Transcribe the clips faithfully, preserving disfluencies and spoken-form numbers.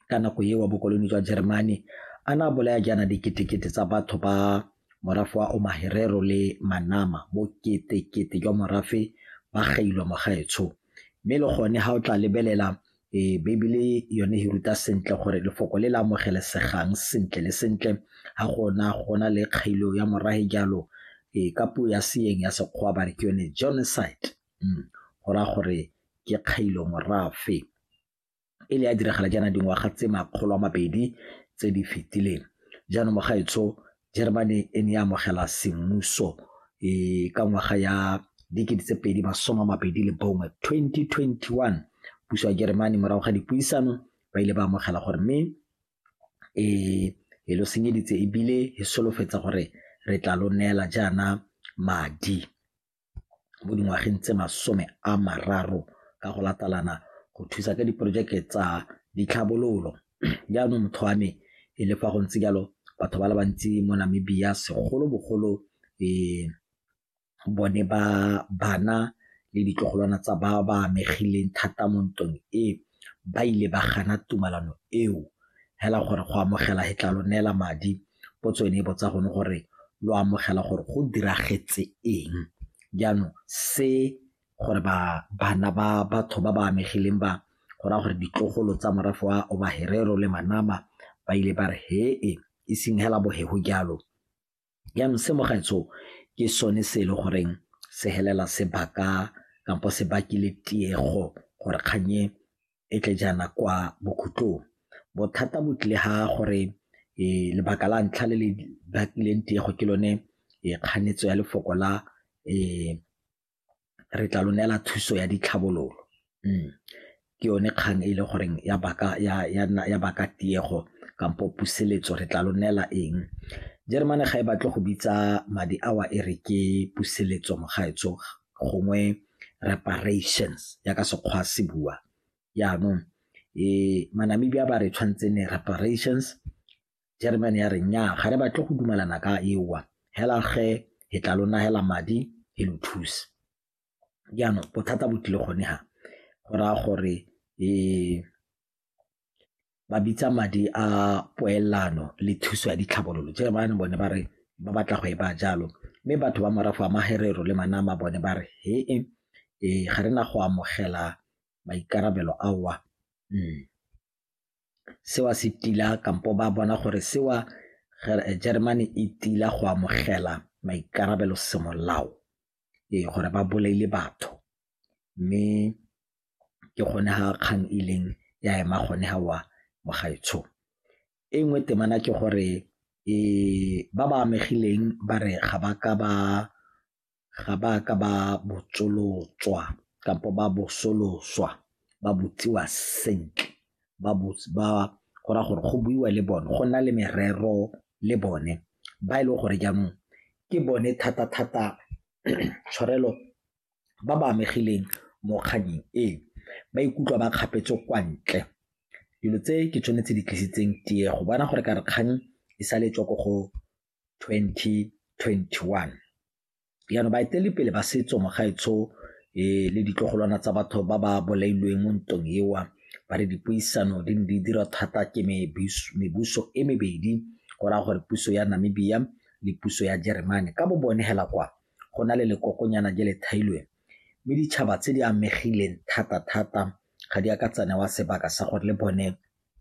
ka nako ye wa bokoloni jwa Germany a na bolaya jana diketekete tsa batho ba morafe wa Omaherero le Manama mo ketekete jwa morafe ba gailwa mo gaetsho. Mme le gone ha o tla lebelela e Bibele yone e ruta sentle gore lefoko le la amogelesegang sentle le sentle ha gona gona le kgailo ya morahe jalo e ka puo ya seeng ya Sekgowa ba re ke yone genocide. mm. Gora gore ke kgailo morafe e le ya diragala jana dingwaga tse makgolo a mabedi tse di fetileng. Jaanong mo gaetsho Germany e ne ya amogela semmuso e ka ngwaga ya dikete tse pedi masome a mabedi le bongwe twenty twenty-one. Puso ya Germany morago ga dipuisano ba ile ba amogela gore mme e e lo senyeditse ebile e solofetsa gore re tla lo neela jana madi mo dingwageng tse masome a mararo ka go latalana go thusa ka diporojeke tsa ditlhabololo. Jaanong motho wa me e le fa go ntse jalo batho ba le bantsi mo Namibia segolo bogolo e bone ba bana le ditlogolwana tsa ba ba amegileng thata mo ntong e ba ile ba gana tumalano eo hela gore go amogela he tla lo neela madi potso ene e botsa gone gore lo amogela gore go diragetse eng. Jaanong se gore ba bana ba batho ba ba amegileng ba gora gore ditlogolo tsa morafe wa Omaherero le Manama ba ile ba re he e e seng hela bohego jalo. Jaanong se mo gaetso ke sone se e le goreng se helela sebaka kampo se bakile tiego gore kganye e tle jana kwa bokhutlong. Bothata bo tlile ha gore e lebaka la ntlha le le bakileng tiego ke lone e kganetso ya lefoko la e re tla lo neela thuso ya ditlhabololo. mm. Ke yone kgang e le goreng ya baka ya ya ya baka tiego kampo puseletso re tla lo neela eng. Germany ga e batle go bitsa madi awa e re ke puseletso mo gaetso gongwe reparations ya ka Sekgowa se bua. Jaanong e Manamibia ba re tshwantse ne reparations, Germany ya re nnyaa ga re batle go dumelana ka ewa hela ge e tla lona hela madi e lo thusa. Jaanong bothata bo tlile gone ha go raya gore e ba bitsa madi a poelano le thuso ya ditlhabololo. Germany bone ba re ba batla go e ba jalo mme batho ba morafe wa Maherero le Manama bone ba re he e ga rena go amogela maikarabelo awa. mm. Sewa se tila kampo ba bona gore sewa Germany e tila go amogela maikarabelo semolao e gore ba bolaile batho mme ke gone ha kgang ileng ya ema gone ha wa mo gaetsho. E nngwe temana ke gore e ba ba amegileng ba re ga ba ka ba ga ba ka ba botsolotswa kampo ba bosoloswa ba botsiwa sentle ba ba gora gore go buiwa le bone go nna le merero le bone ba ile gore jaanong ke bone thata thata tshwarelo ba ba amegileng mo kganyeng e ba ikutlwa ba kgapetse kwa ntle. Dilo tse ke tsone tse di tlisitseng tiego bona gore ka re kgang e sale tswa go twenty twenty-one. Jaanong ba etelepele ba setso mo gaetsho e le ditlogolwana tsa batho ba ba bolailweng mo ntong ewa ba re dipuisano di di dira thata ke mebuso e mebedi go raya gore puso ya Namibia le puso ya Germany ka bo bone hela kwa go na le lekokonyana je le thailweng mme ditšhaba tse di amegileng thata-thata ga di ka tsanewa sebaka sa gore le bone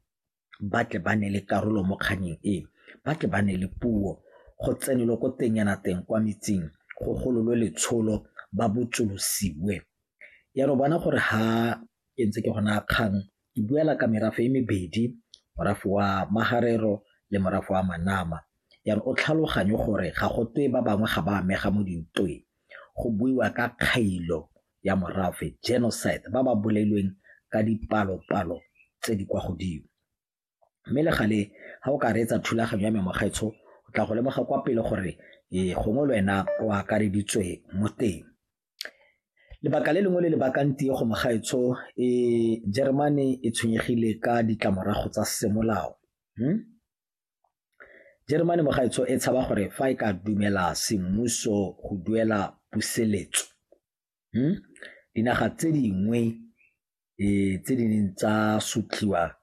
ba tle ba ne le karolo mo kganyeng e ba tle ba ne le puo go tsenelo ko teng yana teng kwa metsing go gololwe letsholo ba botsolosiwe. Ya ro bona gore ha ke ntse ke gona kgang ke buela ka merafe e mebedi morafe wa Maherero le morafe wa Manama. Ya o tlhaloganye gore ga go twe ba bangwe ga ba amega mo dintweng go buiwa ka kgailo ya morafe genocide ba ba bolelweng ka dipalo-palo tse di kwa godimo. Mme le gale ha o ka reetsa thulaganyo ya me mo gaetsho o tla go lemoga kwa pele gore e gongwe le wena o akareditswe mo teng. Lebaka le lengwe le le bakang tiego mo gaetsho e Germany e tshwenyegile ka ditlamorago tsa semolao. hmm? Germany mo gaetsho e tshaba gore fa e ka dumela semmuso go duela puseletso hmm? Dinaga tse dingwe e tse di neng tsa sutliwa